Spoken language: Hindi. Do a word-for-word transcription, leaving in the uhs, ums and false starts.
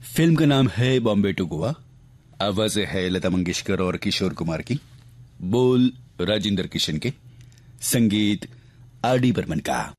फिल्म का नाम है बॉम्बे टू गोवा। आवाजें है लता मंगेशकर और किशोर कुमार की, बोल राजेंद्र किशन के, संगीत आर डी बर्मन का।